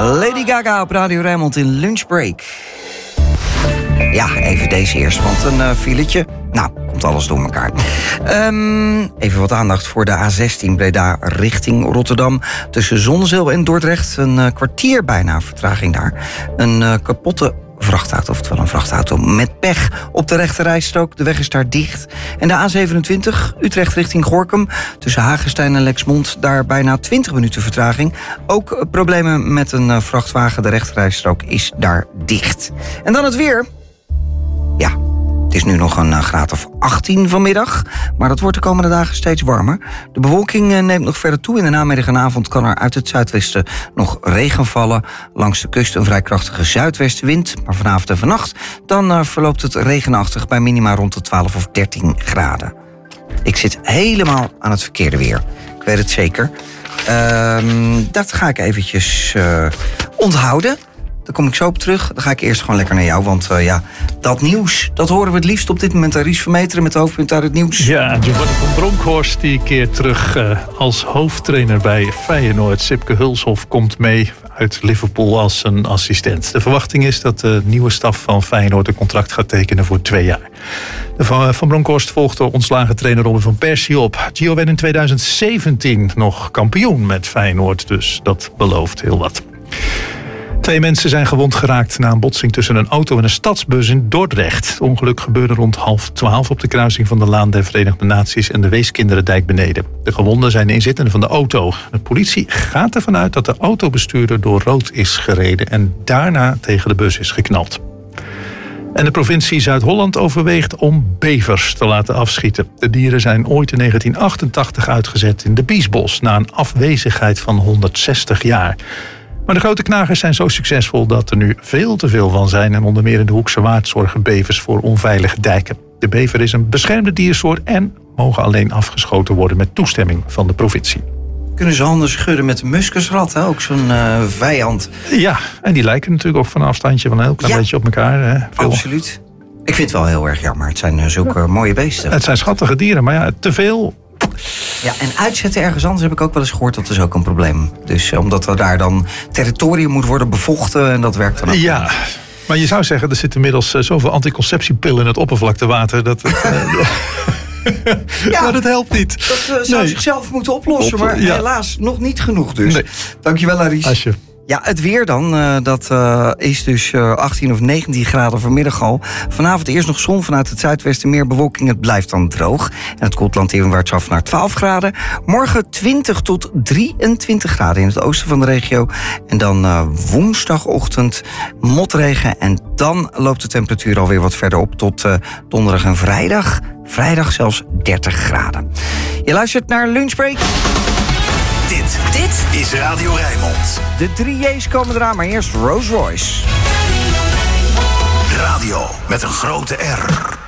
Lady Gaga op Radio Rijnmond in Lunchbreak. Ja, even deze eerst, want een filetje. Nou, komt alles door elkaar. Even wat aandacht voor de A16 Breda richting Rotterdam. Tussen Zonzeel en Dordrecht. Een kwartier bijna vertraging daar. Een kapotte vrachtauto, oftewel een vrachtauto met pech op de rechterrijstrook. De weg is daar dicht. En de A27 Utrecht richting Gorinchem. Tussen Hagestein en Lexmond. Daar bijna 20 minuten vertraging. Ook problemen met een vrachtwagen. De rechterrijstrook is daar dicht. En dan het weer. Ja, het is nu nog een graad of 18 vanmiddag. Maar dat wordt de komende dagen steeds warmer. De bewolking neemt nog verder toe. In de namiddag en avond kan er uit het zuidwesten nog regen vallen. Langs de kust een vrij krachtige zuidwestenwind. Maar vanavond en vannacht dan verloopt het regenachtig bij minima rond de 12 of 13 graden. Ik zit helemaal aan het verkeerde weer. Ik weet het zeker. Dat ga ik eventjes onthouden. Daar kom ik zo op terug. Dan ga ik eerst gewoon lekker naar jou. Want dat nieuws, dat horen we het liefst op dit moment. Ries Vermeteren met de hoofdpunt uit het nieuws. Ja, Giovanni van Bronckhorst die keert terug als hoofdtrainer bij Feyenoord. Sipke Hulshoff komt mee uit Liverpool als een assistent. De verwachting is dat de nieuwe staf van Feyenoord een contract gaat tekenen voor 2 jaar. Van Bronckhorst volgde ontslagen trainer Robin van Persie op. Gio werd in 2017 nog kampioen met Feyenoord. Dus dat belooft heel wat. 2 mensen zijn gewond geraakt na een botsing tussen een auto en een stadsbus in Dordrecht. Het ongeluk gebeurde rond 11:30 op de kruising van de Laan der Verenigde Naties en de Weeskinderdijk beneden. De gewonden zijn de inzittenden van de auto. De politie gaat ervan uit dat de autobestuurder door rood is gereden en daarna tegen de bus is geknald. En de provincie Zuid-Holland overweegt om bevers te laten afschieten. De dieren zijn ooit in 1988 uitgezet in de Biesbos na een afwezigheid van 160 jaar. Maar de grote knagers zijn zo succesvol dat er nu veel te veel van zijn. En onder meer in de Hoekse Waard zorgen bevers voor onveilige dijken. De bever is een beschermde diersoort en mogen alleen afgeschoten worden met toestemming van de provincie. Kunnen ze handen schudden met de muskusrat, hè? Ook zo'n vijand. Ja, en die lijken natuurlijk ook van een afstandje van een heel klein beetje op elkaar. Hè? Absoluut. Ik vind het wel heel erg jammer. Het zijn zulke mooie beesten. Het zijn schattige dieren, maar ja, te veel. Ja, en uitzetten ergens anders heb ik ook wel eens gehoord, dat is ook een probleem. Dus omdat er daar dan territorium moet worden bevochten en dat werkt dan ook. Ja, maar je zou zeggen, er zit inmiddels zoveel anticonceptiepillen in het oppervlaktewater. Dat ja, maar dat helpt niet. Dat zou zichzelf moeten oplossen, maar helaas nog niet genoeg dus. Nee. Dankjewel, Aries. Alsje. Ja, het weer dan, dat is dus 18 of 19 graden vanmiddag al. Vanavond eerst nog zon vanuit het zuidwesten, meer bewolking. Het blijft dan droog. En het koelt landinwaarts af naar 12 graden. Morgen 20 tot 23 graden in het oosten van de regio. En dan woensdagochtend motregen. En dan loopt de temperatuur alweer wat verder op tot donderdag en vrijdag. Vrijdag zelfs 30 graden. Je luistert naar Lunchbreak. Dit is Radio Rijnmond. De 3 J's komen eraan, maar eerst Rolls Royce. Radio met een grote R.